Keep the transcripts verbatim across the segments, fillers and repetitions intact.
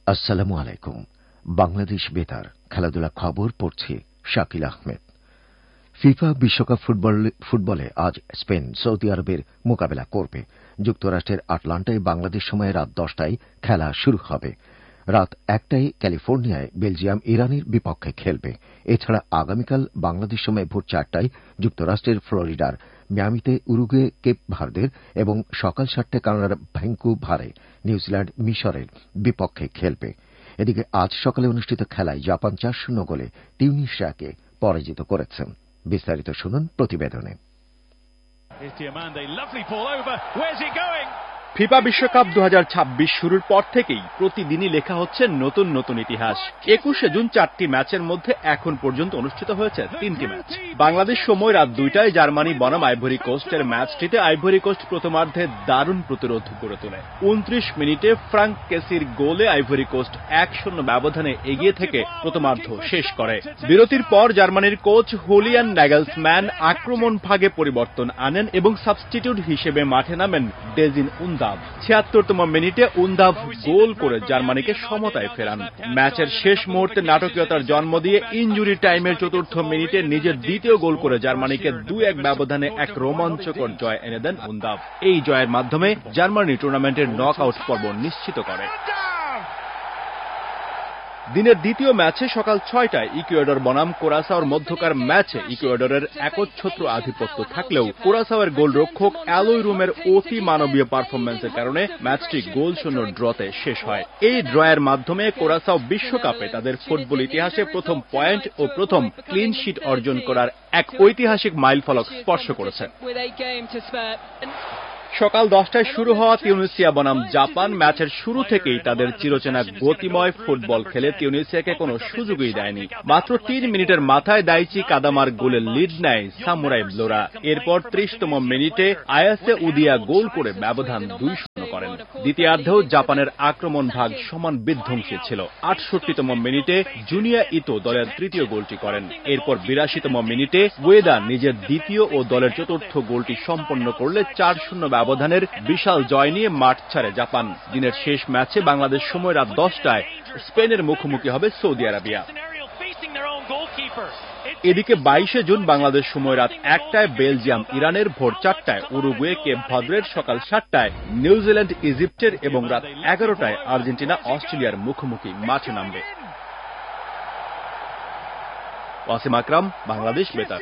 আসসালামু আলাইকুম। বাংলাদেশ বেতার খেলাধুলা খবর পড়ছি শাকিল আহমেদ। ফিফা বিশ্বকাপ ফুটবলে আজ স্পেন সৌদি আরবের মোকাবেলা করবে। যুক্তরাষ্ট্রের আটলান্টায় বাংলাদেশ সময়ে রাত দশটায় খেলা শুরু হবে। রাত একটায় ক্যালিফোর্নিয়ায় বেলজিয়াম ইরানের বিপক্ষে খেলবে। এছাড়া আগামীকাল বাংলাদেশ সময় ভোর চারটায় যুক্তরাষ্ট্রের ফ্লোরিডার মিয়ামিতে উরুগুয়ে কেপ ভার্দের এবং সকাল সাতটায় কানাডার ভ্যাঙ্কুভারে নিউজিল্যান্ড মিশরের বিপক্ষে খেলবে। এদিকে আজ সকালে অনুষ্ঠিত খেলায় জাপান চার শূন্য গোলে তিউনিসিয়াকে পরাজিত করেছে। বিস্তারিত শুনুন প্রতিবেদনে। ফিফা বিশ্বকাপ দু হাজার ছাব্বিশ শুরুর পর থেকেই প্রতিদিনই লেখা হচ্ছে নতুন নতুন ইতিহাস। একুশে জুন চারটি ম্যাচের মধ্যে এখন পর্যন্ত অনুষ্ঠিত হয়েছে তিনটি ম্যাচ। বাংলাদেশ সময় রাত দুইটায় জার্মানি বনাম আইভরি কোস্টের ম্যাচটিতে আইভরি কোস্ট প্রথমার্ধে দারুণ প্রতিরোধ গড়ে তোলে। উনত্রিশ মিনিটে ফ্রাঙ্ক কেসির গোলে আইভরি কোস্ট এক শূন্য ব্যবধানে এগিয়ে থেকে প্রথমার্ধ শেষ করে। বিরতির পর জার্মানির কোচ হুলিয়ান নাগেলসম্যান আক্রমণ ভাগে পরিবর্তন আনেন এবং সাবস্টিটিউট হিসেবে মাঠে নামেন ডেজিন উন্দাভ। ছিয়াত্তরতম মিনিটে উন্দাভ গোল করে জার্মানিকে সমতায় ফেরান। ম্যাচের শেষ মুহূর্তে নাটকীয়তার জন্ম দিয়ে ইনজুরি টাইমের চতুর্থ মিনিটে নিজের দ্বিতীয় গোল করে জার্মানিকে দুই এক ব্যবধানে এক রোমাঞ্চকর জয় এনে দেন উন্দাভ। এই জয়ের মাধ্যমে জার্মানি টুর্নামেন্টের নক আউট পর্ব নিশ্চিত করে। দিনের দ্বিতীয় ম্যাচে সকাল ছয়টায় ইকুয়েডর বনাম কোরাসাওর মধ্যকার ম্যাচে ইকুয়েডরের একচ্ছত্র আধিপত্য থাকলেও কোরাসাওয়ের গোলরক্ষক অ্যালোয় রুমের অতি মানবীয় পারফরম্যান্সের কারণে ম্যাচটি গোল শূন্য ড্রতে শেষ হয়। এই ড্রয়ের মাধ্যমে কোরাসাও বিশ্বকাপে তাদের ফুটবল ইতিহাসে প্রথম পয়েন্ট ও প্রথম ক্লিন শিট অর্জন করার এক ঐতিহাসিক মাইলফলক স্পর্শ করেছে। সকাল দশটায় শুরু হওয়া তিউনিসিয়া বনাম জাপান ম্যাচের শুরু থেকেই তাদের চিরচেনা গতিময় ফুটবল খেলে তিউনিসিয়াকে কোনো সুযোগই দেয়নি। মাত্র তিন মিনিটের মাথায় দাইচি কাদামার গোলের লিড নেয় সামুরাই ব্লোরা। এরপর ত্রিশতম মিনিটে আয়াসে উদিয়া গোল করে ব্যবধান দুই শূন্য করেন। দ্বিতীয়ার্ধেও জাপানের আক্রমণ ভাগ সমান বিধ্বংসী ছিল। আটষট্টিতম মিনিটে জুনিয়া ইতো দলের তৃতীয় গোলটি করেন। এরপর বিরাশিতম মিনিটে ওয়েদা নিজের দ্বিতীয় ও দলের চতুর্থ গোলটি সম্পন্ন করলে চার শূন্য ব্যবধানের বিশাল জয় নিয়ে মাঠ ছাড়ে জাপান। দিনের শেষ ম্যাচে বাংলাদেশ সময় রাত দশটায় স্পেনের মুখোমুখি হবে সৌদি আরবিয়া। এদিকে বাইশে জুন বাংলাদেশ সময় রাত একটায় বেলজিয়াম ইরানের, ভোর চারটায় উরুগুয়ে কেপ ভার্দের, সকাল সাতটায় নিউজিল্যান্ড ইজিপ্টের এবং রাত এগারোটায় আর্জেন্টিনা অস্ট্রেলিয়ার মুখোমুখি মাঠে নামবে। ওয়াসিম আকরাম, বাংলাদেশ বেতার।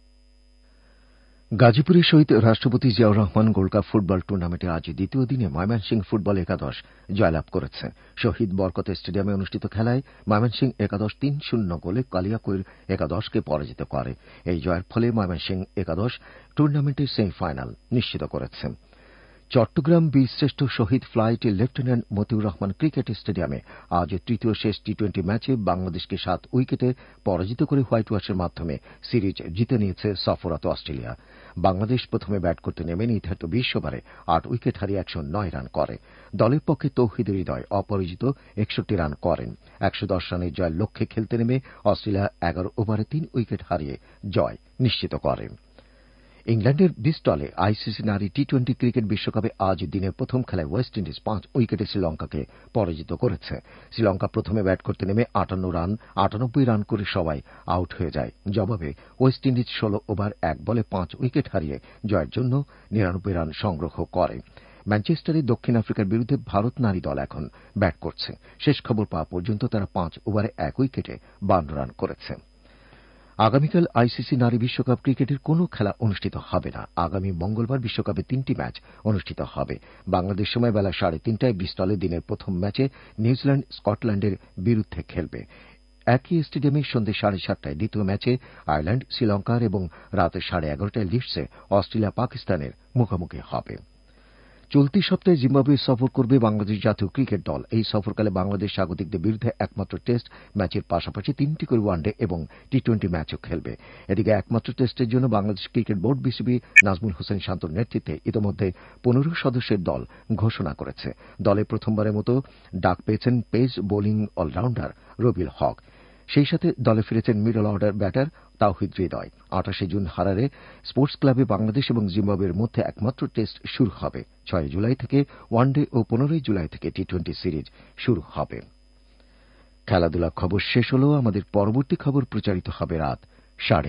গাজীপুরের শহীদ রাষ্ট্রপতি Ziaur Rahman gold cup football টুর্নামেন্টে আজ দ্বিতীয় দিনে ময়মনসিংহ ফুটবল একাদশ জয়লাভ করেছে। শহীদ বরকত স্টেডিয়ামে অনুষ্ঠিত খেলায় ময়মনসিংহ একাদশ তিন শূন্য গোলে কালিয়াকৈর একাদশকে পরাজিত করে। এই জয়ের ফলে ময়মনসিংহ একাদশ টুর্নামেন্টের সেমিফাইনাল নিশ্চিত করেছে। চট্টগ্রাম বীরশ্রেষ্ঠ শহীদ flight lieutenant Motiur Rahman cricket স্টেডিয়ামে আজ তৃতীয় শেষ টি টোয়েন্টি ম্যাচে বাংলাদেশকে সাত উইকেটে পরাজিত করে হোয়াইট ওয়াশের মাধ্যমে সিরিজ জিতে নিয়েছে সফররত অস্ট্রেলিয়া। বাংলাদেশ প্রথমে ব্যাট করতে নেমে নির্ধারিত বিশ ওভারে আট উইকেট হারিয়ে একশো নয় রান করে। দলের পক্ষে তৌহিদ হৃদয় অপরাজিত একষট্টি রান করেন। একশো দশ রানের জয়ের লক্ষ্যে খেলতে নেমে অস্ট্রেলিয়া এগারো ওভারে তিন উইকেট হারিয়ে জয় নিশ্চিত করে। ইংল্যান্ডের ব্রিস্টলে আইসিসি নারী টি টোয়েন্টি ক্রিকেট বিশ্বকাপে আজ দিনের প্রথম খেলায় ওয়েস্ট ইন্ডিজ পাঁচ উইকেটে শ্রীলঙ্কাকে পরাজিত করেছে। শ্রীলঙ্কা প্রথমে ব্যাট করতে নেমে আটান্ন রান আটানব্বই রান করে সবাই আউট হয়ে যায়। জবাবে ওয়েস্ট ইন্ডিজ ষোলো ওভার এক বলে পাঁচ উইকেট হারিয়ে জয়ের জন্য নিরানব্বই রান সংগ্রহ করে। ম্যানচেস্টারে দক্ষিণ আফ্রিকার বিরুদ্ধে ভারত নারী দল এখন ব্যাট করছে। শেষ খবর পাওয়া পর্যন্ত তারা পাঁচ ওভারে এক উইকেটে বান্ন রান করেছে। আগামীকাল আইসিসি নারী বিশ্বকাপ ক্রিকেটের কোনো খেলা অনুষ্ঠিত হবে না। আগামী মঙ্গলবার বিশ্বকাপে তিনটি ম্যাচ অনুষ্ঠিত হবে। বাংলাদেশ সময় বেলা সাড়ে তিনটায় ব্রিস্টলে দিনের প্রথম ম্যাচে নিউজিল্যান্ড স্কটল্যান্ডের বিরুদ্ধে খেলবে। একই স্টেডিয়ামে সন্ধ্যে সাড়ে সাতটায় দ্বিতীয় ম্যাচে আয়ারল্যান্ড শ্রীলঙ্কার এবং রাত সাড়ে এগারোটায় লিডসে অস্ট্রেলিয়া পাকিস্তানের মুখোমুখি হবে। চলতি সপ্তাহে জিম্বাবুয়ে সফর করবে বাংলাদেশ জাতীয় ক্রিকেট দল। এই সফরকালে বাংলাদেশ স্বাগতিকদের বিরুদ্ধে একমাত্র টেস্ট ম্যাচের পাশাপাশি তিনটি করে ওয়ানডে এবং টি টোয়েন্টি ম্যাচও খেলবে। এদিকে একমাত্র টেস্টের জন্য Bangladesh cricket board BCB Nazmul Hossain শান্তর নেতৃত্বে ইতোমধ্যে পনেরো সদস্যের দল ঘোষণা করেছে। দলে প্রথমবারের মতো ডাক পেয়েছেন পেস বোলিং অলরাউন্ডার রবিল হক। সেই সাথে দলে ফিরেছেন middle order batter Towhid Hridoy. আঠাশে জুন হারারে স্পোর্টস ক্লাবে বাংলাদেশ এবং জিম্বাবুয়ের মধ্যে একমাত্র টেস্ট শুরু হবে। ছয় জুলাই থেকে ওয়ানডে ও পনেরোই জুলাই থেকে টি টোয়েন্টি সিরিজ শুরু হবে। খেলাধুলা খবর শেষ হলো। আমাদের পরবর্তী খবর প্রচারিত হবে রাত সাড়ে